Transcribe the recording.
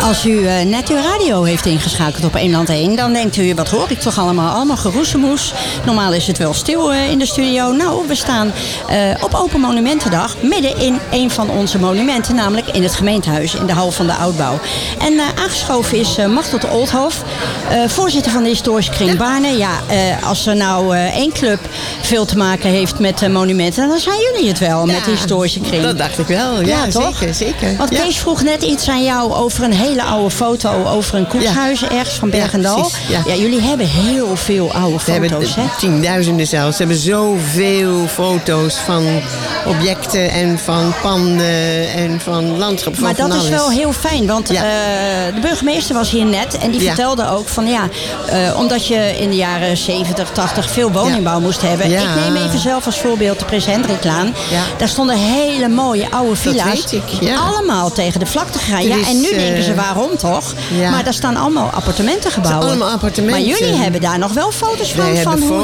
Als u net uw radio heeft ingeschakeld op Eemland 1... dan denkt u, wat hoor ik toch allemaal geroezemoes. Normaal is het wel stil in de studio. Nou, we staan op Open Monumentendag... midden in een van onze monumenten... namelijk in het gemeentehuis, in de hal van de Oudbouw. En aangeschoven is Machteld Oldhof... voorzitter van de historische kring Baarne. Ja, als er nou één club veel te maken heeft met monumenten... dan zijn jullie het wel, met de historische kring. Dat dacht ik wel, ja toch? Zeker. Want Kees vroeg net iets aan jou over een hele oude foto... over een koetshuis ergens van Bergendal. Ja, jullie hebben heel veel oude foto's, hè? Tienduizenden zelfs. Ze hebben zoveel foto's van objecten en van panden en van landschap. Maar dat is wel heel fijn, want de burgemeester was hier net... en die vertelde ook van omdat je in de jaren 70, 80 veel woningbouw moest hebben. Ja. Ik neem even zelf als voorbeeld de Prins Hendriklaan. Ja. Daar stonden hele mooie oude villa's. Allemaal tegen de vlakte gegaan. Ja, en nu denken ze waarom toch? Ja. Maar daar staan allemaal appartementengebouwen. Allemaal appartementen. Maar jullie hebben daar nog wel foto's van hoe